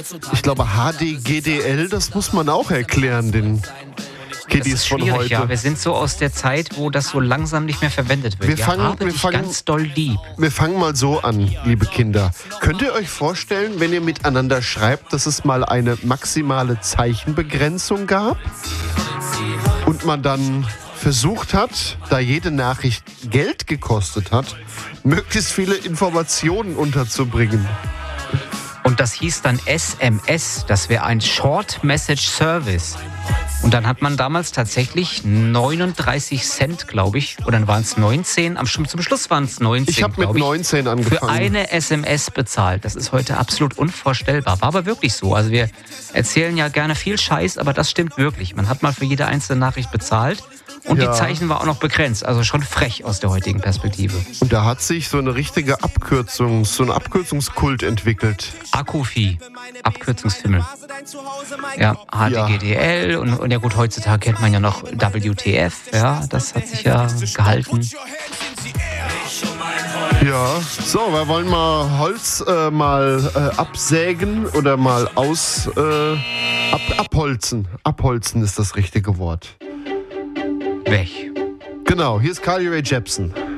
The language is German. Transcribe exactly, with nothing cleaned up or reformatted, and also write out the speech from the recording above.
Ich glaube, H D G D L, das muss man auch erklären, den Kiddies von heute. Ja, wir sind so aus der Zeit, wo das so langsam nicht mehr verwendet wird. Wir fangen, wir fangen ganz doll lieb. Wir fangen mal so an, liebe Kinder. Könnt ihr euch vorstellen, wenn ihr miteinander schreibt, dass es mal eine maximale Zeichenbegrenzung gab? Und man dann versucht hat, da jede Nachricht Geld gekostet hat, möglichst viele Informationen unterzubringen. Und das hieß dann S M S, das wäre ein Short Message Service. Und dann hat man damals tatsächlich neununddreißig Cent, glaube ich, oder dann waren es neunzehn, am, zum Schluss waren es neunzehn, Ich habe mit neunzehn angefangen. Für eine S M S bezahlt. Das ist heute absolut unvorstellbar. War aber wirklich so. Also wir erzählen ja gerne viel Scheiß, aber das stimmt wirklich. Man hat mal für jede einzelne Nachricht bezahlt. Und ja. Die Zeichen war auch noch begrenzt, also schon frech aus der heutigen Perspektive. Und da hat sich so eine richtige Abkürzung, so ein Abkürzungskult entwickelt. Akkufi, Abkürzungsfimmel. Ja, H D G D L ja. und, und ja gut, heutzutage kennt man ja noch W T F, ja, das hat sich ja gehalten. Ja, so, wir wollen mal Holz äh, mal äh, absägen oder mal aus, äh, ab, abholzen. Abholzen ist das richtige Wort. Weg. Genau, hier ist Carly Rae Jepsen.